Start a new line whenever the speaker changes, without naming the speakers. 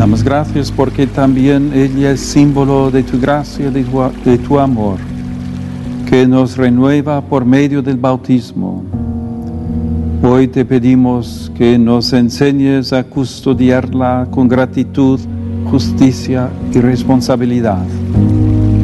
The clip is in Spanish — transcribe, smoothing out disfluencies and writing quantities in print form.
damos gracias porque también ella es símbolo de tu gracia, de tu amor, que nos renueva por medio del bautismo. Hoy te pedimos que nos enseñes a custodiarla con gratitud, justicia y responsabilidad.